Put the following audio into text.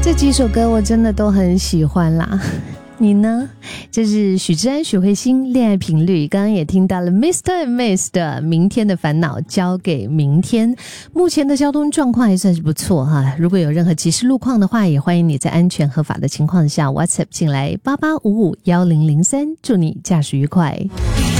这几首歌我真的都很喜欢啦，你呢？这是许志安、许慧欣恋爱频率，刚刚也听到了 Mr. and Miss 的明天的烦恼交给明天。目前的交通状况还算是不错哈，如果有任何急事路况的话，也欢迎你在安全合法的情况下 WhatsApp 进来88551003，祝你驾驶愉快。